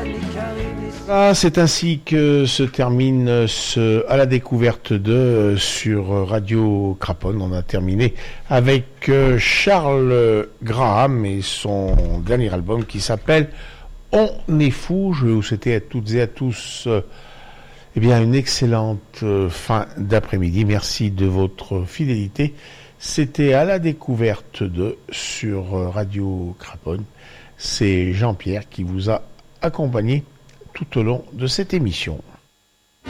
Ah, c'est ainsi que se termine ce À la découverte de sur Radio Craponne. On a terminé avec Charles Graham et son dernier album qui s'appelle On est fou. Je vais vous souhaiter à toutes et à tous eh bien, une excellente fin d'après-midi. Merci de votre fidélité. C'était À la découverte de sur Radio Craponne. C'est Jean-Pierre qui vous a accompagné tout au long de cette émission.